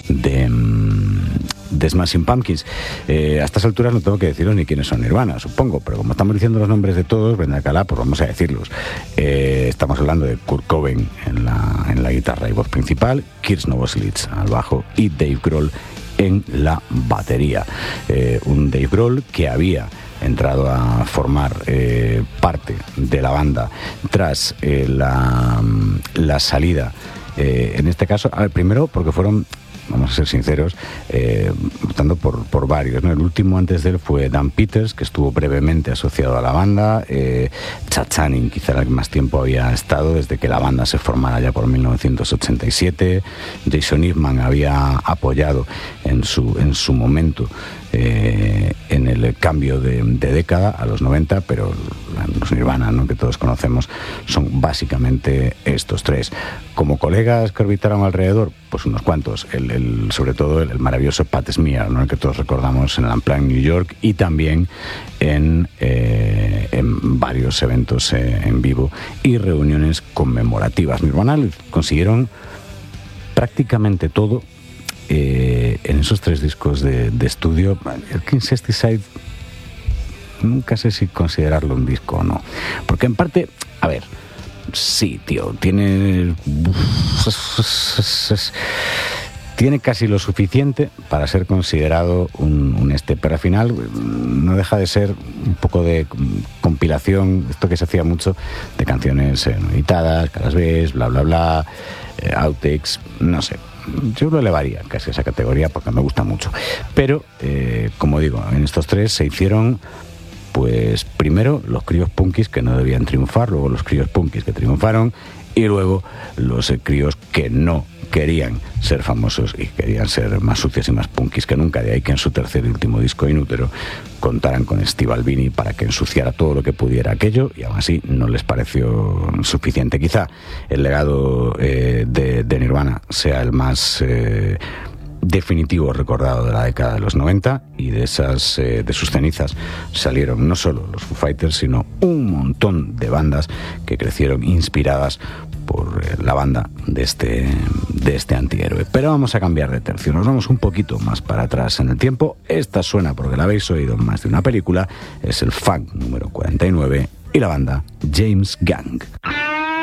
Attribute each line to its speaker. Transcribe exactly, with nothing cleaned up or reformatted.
Speaker 1: de, de Smashing Pumpkins. Eh, a estas alturas no tengo que deciros ni quiénes son Nirvana, supongo, pero como estamos diciendo los nombres de todos, Brenda Calá, pues vamos a decirlos. Eh, estamos hablando de Kurt Cobain en la, en la guitarra y voz principal, Kirst Novoselic al bajo y Dave Grohl en la batería. Eh, un Dave Grohl que había entrado a formar eh, parte de la banda tras eh, la, la salida, eh, en este caso, a ver, primero porque fueron, vamos a ser sinceros, eh, votando por, por varios, ¿no? El último antes de él fue Dan Peters, que estuvo brevemente asociado a la banda. eh, Chad Channing, quizá el que más tiempo había estado desde que la banda se formara ya por mil novecientos ochenta y siete. Jason Newman había apoyado en su, en su momento eh, en el cambio de, de década a los noventa, pero los Nirvana, ¿no?, que todos conocemos, son básicamente estos tres. Como colegas que orbitaron alrededor, pues unos cuantos, el, el, sobre todo el, el maravilloso Pat Smear, ¿no?, el que todos recordamos en el Unplugged New York y también en, eh, en varios eventos eh, en vivo y reuniones conmemorativas. Nirvana consiguieron prácticamente todo eh, en esos tres discos de, de estudio. El Incesticide nunca sé si considerarlo un disco o no, porque en parte, a ver, sí, tío, tiene tiene casi lo suficiente para ser considerado un, un este, pero al final no deja de ser un poco de compilación, esto que se hacía mucho, de canciones eh, no editadas, caras B, bla bla bla, eh, outtakes, no sé. Yo lo elevaría casi a esa categoría porque me gusta mucho, pero eh, como digo, en estos tres se hicieron, pues primero los críos punkis que no debían triunfar, luego los críos punkis que triunfaron y luego los eh, críos que no querían ser famosos y querían ser más sucios y más punkis que nunca. De ahí que en su tercer y último disco, Inútero, contaran con Steve Albini para que ensuciara todo lo que pudiera aquello, y aún así no les pareció suficiente. Quizá el legado eh, de, de Nirvana sea el más eh, definitivo recordado de la década de los noventa, y de esas eh, de sus cenizas salieron no solo los Foo Fighters, sino un montón de bandas que crecieron inspiradas por eh, la banda de este, de este antihéroe. Pero vamos a cambiar de tercio, nos vamos un poquito más para atrás en el tiempo. Esta suena porque la habéis oído en más de una película, es el Funk número cuarenta y nueve y la banda James Gang.